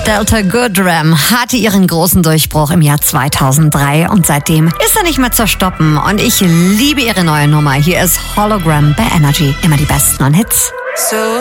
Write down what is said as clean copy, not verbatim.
Delta Goodrem hatte ihren großen Durchbruch im Jahr 2003 und seitdem ist er nicht mehr zu stoppen. Und ich liebe ihre neue Nummer. Hier ist Hologram bei Energy. Immer die besten neuen Hits. So